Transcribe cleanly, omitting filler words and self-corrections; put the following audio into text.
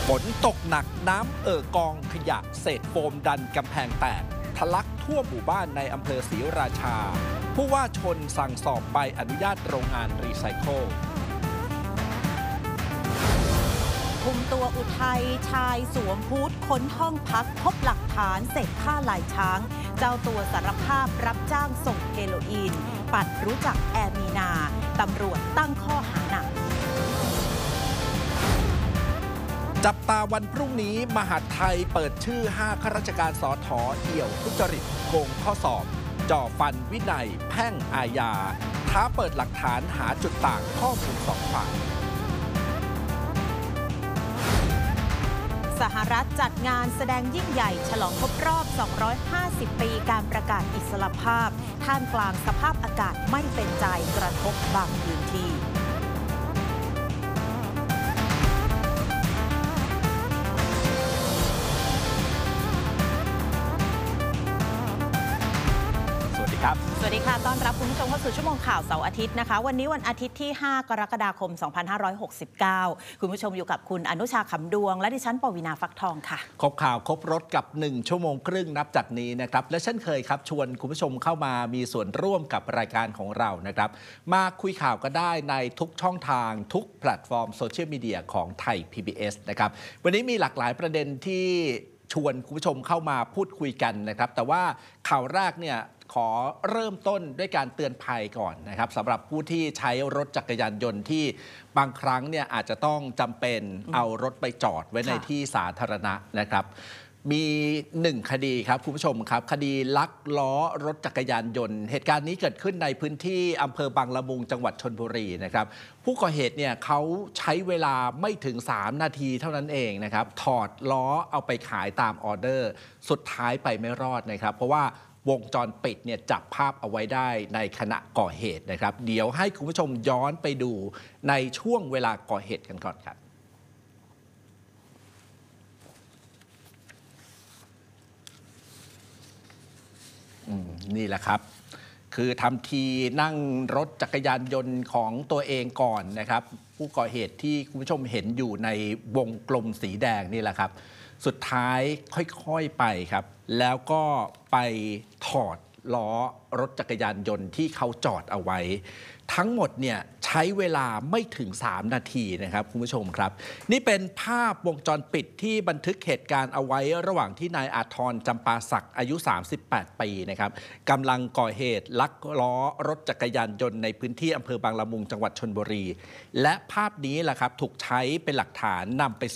ฝนตกหนักน้ำกองขยะเศษโฟมดันกำแพงแตกทะลักทั่วหมู่บ้านในอำเภอศรีราชาผู้ว่าชนสั่งสอบใบอนุญาตโรงงานรีไซเคิลคุมตัวอุทัยชายสวมฮู้ดค้นห้องพักพบหลักฐานเศษผ้าลายช้างเจ้าตัวสารภาพรับจ้างส่งเฮโรอีนปัดรู้จักแอร์มีนาตำรวจตั้งข้อหาหนักจับตาวันพรุ่งนี้มหาดไทยเปิดชื่อ5ข้าราชการสถ.เอี่ยวทุจริตโกงข้อสอบจ่อฟันวินัยแพ่งอาญาท้าเปิดหลักฐานหาจุดต่างข้อมูล2 ฝ่ายสหรัฐจัดงานแสดงยิ่งใหญ่ฉลองครบรอบ 250 ปีการประกาศอิสรภาพท่ามกลางสภาพอากาศไม่เป็นใจกระทบบางพื้นที่สวัสดีค่ะต้อนรับคุณผู้ชมเข้าสู่ชั่วโมงข่าวเสาร์อาทิตย์นะคะวันนี้วันอาทิตย์ที่5กรกฎาคม2569คุณผู้ชมอยู่กับคุณอนุชาขำดวงและดิฉันปวีณาฟักทองค่ะครบข่าวครบรถกับ1ชั่วโมงครึ่งนับจากนี้นะครับและเช่นเคยครับชวนคุณผู้ชมเข้ามามีส่วนร่วมกับรายการของเรานะครับมาคุยข่าวก็ได้ในทุกช่องทางทุกแพลตฟอร์มโซเชียลมีเดียของไทย PBS นะครับวันนี้มีหลากหลายประเด็นที่ชวนคุณผู้ชมเข้ามาพูดคุยกันนะครับแต่ว่าข่าวแรกเนี่ยขอเริ่มต้นด้วยการเตือนภัยก่อนนะครับสำหรับผู้ที่ใช้รถจักรยานยนต์ที่บางครั้งเนี่ยอาจจะต้องจำเป็นเอารถไปจอดไว้ในที่สาธารณะนะครับมี1คดีครับคุณผู้ชมครับคดีลักล้อรถจักรยานยนต์เหตุการณ์นี้เกิดขึ้นในพื้นที่อำเภอบางละมุงจังหวัดชลบุรีนะครับผู้ก่อเหตุเนี่ยเขาใช้เวลาไม่ถึง3นาทีเท่านั้นเองนะครับถอดล้อเอาไปขายตามออเดอร์สุดท้ายไปไม่รอดนะครับเพราะว่าวงจรปิดเนี่ยจับภาพเอาไว้ได้ในขณะก่อเหตุนะครับเดี๋ยวให้คุณผู้ชมย้อนไปดูในช่วงเวลาก่อเหตุกันก่อนครับนี่แหละครับคือทำทีนั่งรถจักรยานยนต์ของตัวเองก่อนนะครับผู้ก่อเหตุที่คุณผู้ชมเห็นอยู่ในวงกลมสีแดงนี่แหละครับสุดท้ายค่อยๆไปครับแล้วก็ไปถอดล้อรถจักรยานยนต์ที่เขาจอดเอาไว้ทั้งหมดเนี่ยใช้เวลาไม่ถึง3นาทีนะครับคุณผู้ชมครับนี่เป็นภาพวงจรปิดที่บันทึกเหตุการณ์เอาไว้ระหว่างที่นายอาทรจำปาศักดิ์อายุ38ปีนะครับกำลังก่อเหตุลักล้อรถจักรยานยนต์ในพื้นที่อำเภอบางละมุงจังหวัดชลบุรีและภาพนี้แหละครับถูกใช้เป็นหลักฐานนำไป